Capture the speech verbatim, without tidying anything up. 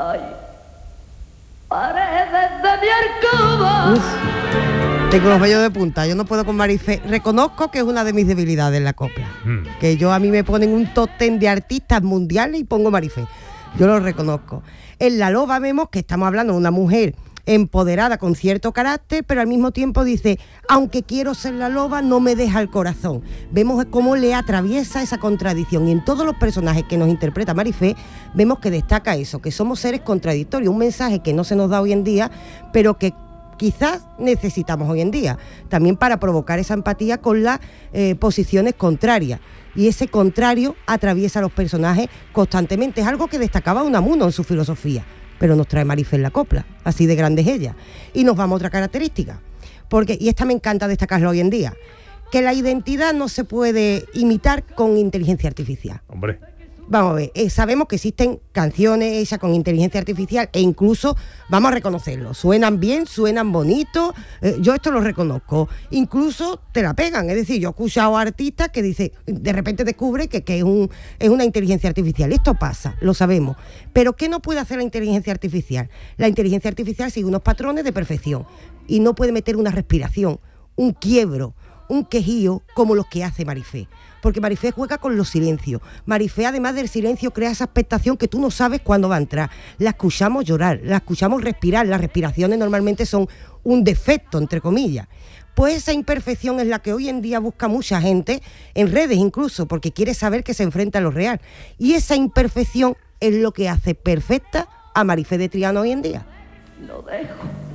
Ay, paredes de mi alcoba. Uf, tengo los vellos de punta, yo no puedo con Marifé. Reconozco que es una de mis debilidades en la copla. Mm. Que yo a mí me ponen un top ten de artistas mundiales y pongo Marifé. Yo lo reconozco. En La Loba vemos que estamos hablando de una mujer empoderada con cierto carácter, pero al mismo tiempo dice, aunque quiero ser la loba, no me deja el corazón. Vemos cómo le atraviesa esa contradicción, y en todos los personajes que nos interpreta Marifé vemos que destaca eso, que somos seres contradictorios, un mensaje que no se nos da hoy en día, pero que quizás necesitamos hoy en día, también para provocar esa empatía con las eh, posiciones contrarias. Y ese contrario atraviesa a los personajes constantemente. Es algo que destacaba Unamuno en su filosofía, pero nos trae Marifé en la copla, así de grande es ella. Y nos vamos a otra característica, porque, y esta me encanta destacarlo hoy en día, que la identidad no se puede imitar con inteligencia artificial. Hombre. Vamos a ver, eh, sabemos que existen canciones hechas con inteligencia artificial e incluso, vamos a reconocerlo, suenan bien, suenan bonitos, eh, yo esto lo reconozco, incluso te la pegan, es decir, yo he escuchado a artistas que dice, de repente descubre que, que es, un, es una inteligencia artificial, esto pasa, lo sabemos, pero ¿qué no puede hacer la inteligencia artificial? La inteligencia artificial sigue unos patrones de perfección y no puede meter una respiración, un quiebro, un quejío como los que hace Marifé. Porque Marifé juega con los silencios. Marifé, además del silencio, crea esa expectación que tú no sabes cuándo va a entrar. La escuchamos llorar, la escuchamos respirar. Las respiraciones normalmente son un defecto, entre comillas. Pues esa imperfección es la que hoy en día busca mucha gente, en redes incluso, porque quiere saber que se enfrenta a lo real. Y esa imperfección es lo que hace perfecta a Marifé de Triana hoy en día. Lo dejo.